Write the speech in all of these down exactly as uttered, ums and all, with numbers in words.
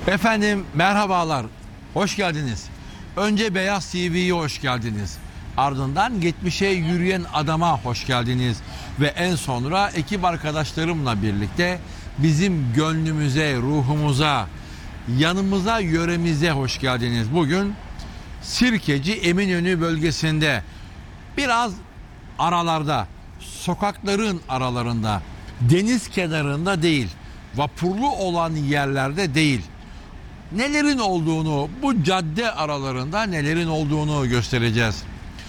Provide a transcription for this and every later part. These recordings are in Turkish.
Efendim merhabalar, hoş geldiniz. Önce Beyaz T V'ye hoş geldiniz. Ardından geçmişe yürüyen adama hoş geldiniz. Ve en sonra ekip arkadaşlarımla birlikte bizim gönlümüze, ruhumuza, yanımıza, yöremize hoş geldiniz. Bugün Sirkeci Eminönü bölgesinde biraz aralarda, sokakların aralarında, deniz kenarında değil, vapurlu olan yerlerde değil. Nelerin olduğunu, bu cadde aralarında nelerin olduğunu göstereceğiz.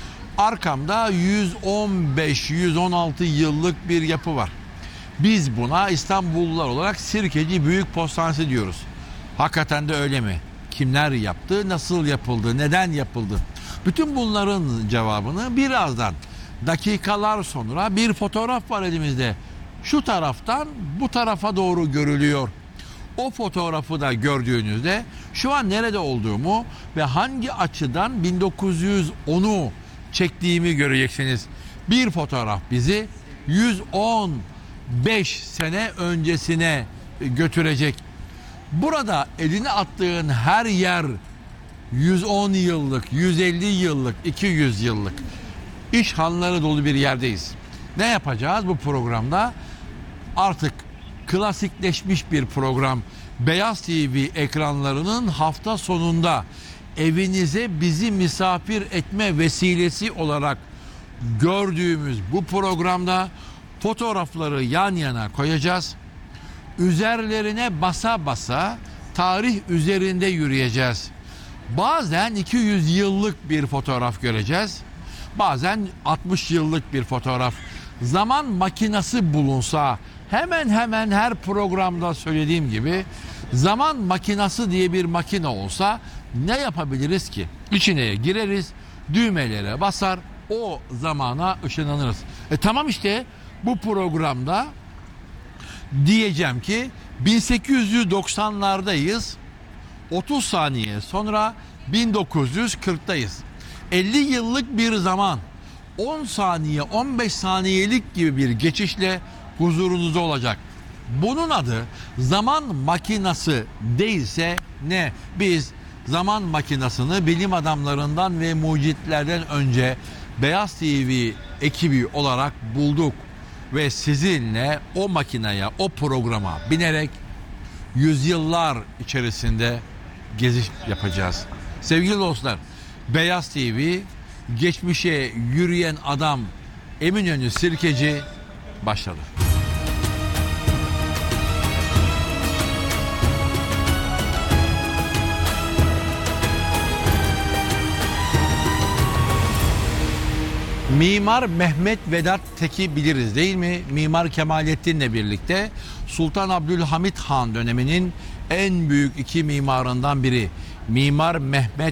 Arkamda yüz on beş yüz on altı yıllık bir yapı var. Biz buna İstanbullular olarak Sirkeci Büyük Postanesi diyoruz. Hakikaten de öyle mi? Kimler yaptı, nasıl yapıldı, neden yapıldı? Bütün bunların cevabını birazdan, dakikalar sonra bir fotoğraf var elimizde. Şu taraftan bu tarafa doğru görülüyor. O fotoğrafı da gördüğünüzde şu an nerede olduğumu ve hangi açıdan bin dokuz yüz onu çektiğimi göreceksiniz. Bir fotoğraf bizi yüz on beş sene öncesine götürecek. Burada elini attığın her yer yüz on yıllık, yüz elli yıllık, iki yüz yıllık iş hanları dolu bir yerdeyiz. Ne yapacağız bu programda? Artık klasikleşmiş bir program. Beyaz T V ekranlarının hafta sonunda evinize bizi misafir etme vesilesi olarak gördüğümüz bu programda fotoğrafları yan yana koyacağız. Üzerlerine basa basa tarih üzerinde yürüyeceğiz. Bazen iki yüz yıllık bir fotoğraf göreceğiz. Bazen altmış yıllık bir fotoğraf. Zaman makinesi bulunsa, hemen hemen her programda söylediğim gibi, zaman makinesi diye bir makine olsa ne yapabiliriz ki? İçine gireriz, düğmelere basar, o zamana ışınlanırız. E tamam işte bu programda diyeceğim ki bin sekiz yüz doksanlardayız. otuz saniye sonra bin dokuz yüz kırktayız. elli yıllık bir zaman, on saniye, on beş saniyelik gibi bir geçişle huzurunuzda olacak. Bunun adı zaman makinası değilse ne? Biz zaman makinasını bilim adamlarından ve mucitlerden önce Beyaz T V ekibi olarak bulduk. Ve sizinle o makineye, o programa binerek yüzyıllar içerisinde geziş yapacağız. Sevgili dostlar, Beyaz T V, geçmişe yürüyen adam Eminönü Sirkeci başladı. Mimar Mehmet Vedat Tek'i biliriz değil mi? Mimar Kemalettin'le birlikte Sultan Abdülhamit Han döneminin en büyük iki mimarından biri. Mimar Mehmet